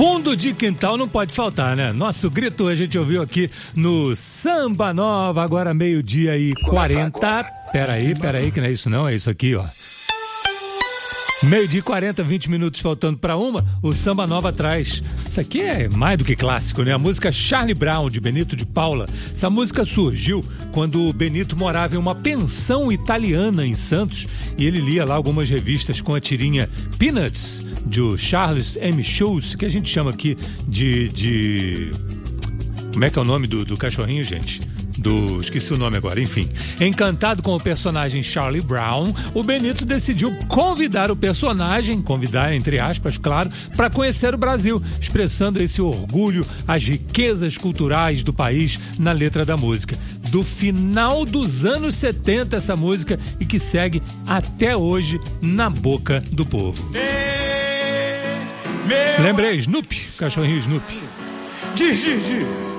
Fundo de quintal não pode faltar, né? Nosso grito a gente ouviu aqui no Samba Nova, agora 12h40. Peraí, que não é isso não, é isso aqui, ó. 12h40, 20 minutos faltando para uma, o Samba Nova traz. Isso aqui é mais do que clássico, né? A música Charlie Brown, de Benito de Paula. Essa música surgiu quando o Benito morava em uma pensão italiana em Santos e ele lia lá algumas revistas com a tirinha Peanuts, de Charles M. Schulz, que a gente chama aqui de... Como é que é o nome do cachorrinho, gente? Esqueci o nome agora, enfim. Encantado com o personagem Charlie Brown, o Benito decidiu convidar o personagem, convidar entre aspas, claro, para conhecer o Brasil, expressando esse orgulho, as riquezas culturais do país na letra da música. Do final dos anos 70 essa música e que segue até hoje na boca do povo. Lembrei, Snoopy, cachorrinho Snoopy. Gigi.